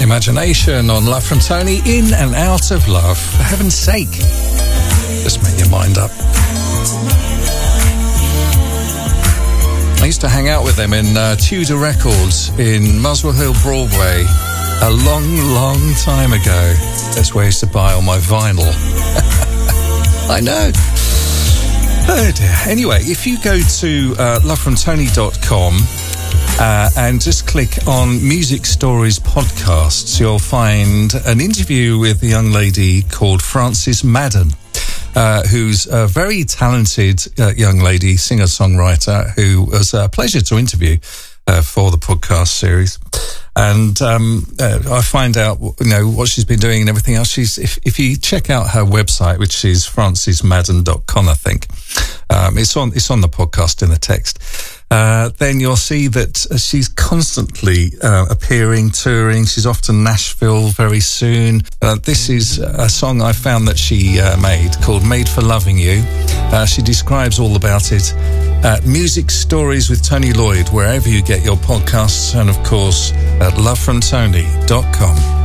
Imagination on Love from Tony, In and Out of Love. For heaven's sake, just make your mind up. I used to hang out with them in Tudor Records in Muswell Hill, Broadway, a long, long time ago. That's where I used to buy all my vinyl. I know. Oh dear. Anyway, if you go to lovefromtony.com and just click on Music Stories Podcasts, you'll find an interview with a young lady called Frances Madden, who's a very talented young lady, singer-songwriter, who was a pleasure to interview for the podcast series. And I find out, what she's been doing and everything else. If you check out her website, which is francesmadden.com, I think, it's on the podcast in the text. Then you'll see that she's constantly appearing, touring. She's off to Nashville very soon. This is a song I found that she made called Made for Loving You. She describes all about it at Music Stories with Tony Lloyd, wherever you get your podcasts, and of course at lovefromtony.com.